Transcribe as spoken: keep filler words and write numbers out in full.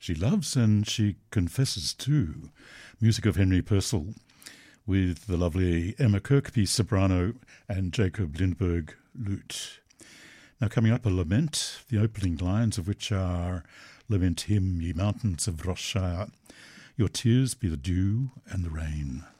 She loves and she confesses too. Music of Henry Purcell with the lovely Emma Kirkby soprano and Jacob Lindberg lute. Now coming up, a lament, the opening lines of which are "Lament him, ye mountains of Ross-shire, your tears be the dew and the rain."